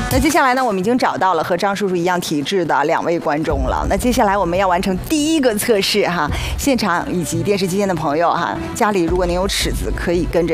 那接下来呢，我们已经找到了和张叔叔一样体质的2位观众了。那接下来我们要完成第一个测试哈，现场以及电视机前的朋友哈，家里如果您有尺子，可以跟着